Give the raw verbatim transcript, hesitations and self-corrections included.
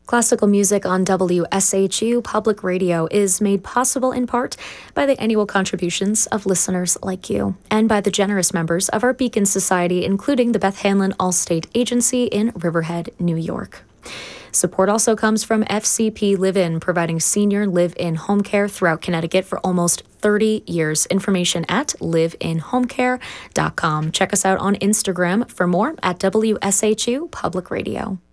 Classical music on W S H U Public Radio is made possible in part by the annual contributions of listeners like you and by the generous members of our Beacon Society, including the Beth Hanlon All-State Agency in Riverhead, New York. Support also comes from F C P Live-In, providing senior live-in home care throughout Connecticut for almost thirty years. Information at live in home care dot com. Check us out on Instagram for more at W S H U Public Radio.